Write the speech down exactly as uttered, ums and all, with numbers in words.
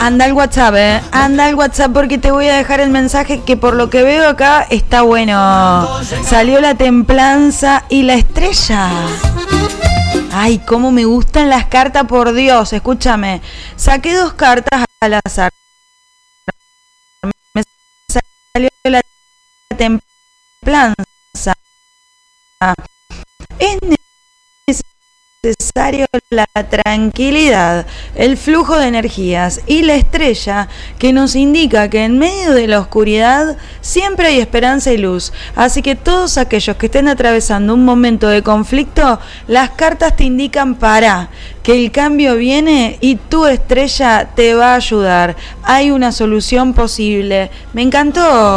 Anda al WhatsApp, eh. Anda al WhatsApp porque te voy a dejar el mensaje que por lo que veo acá está bueno. Salió la templanza y la estrella. Ay, cómo me gustan las cartas, por Dios. Escúchame. Saqué dos cartas al azar. Me salió la templanza. Es necesario la tranquilidad, el flujo de energías y la estrella que nos indica que en medio de la oscuridad siempre hay esperanza y luz. Así que todos aquellos que estén atravesando un momento de conflicto, las cartas te indican para que el cambio viene y tu estrella te va a ayudar. Hay una solución posible. Me encantó.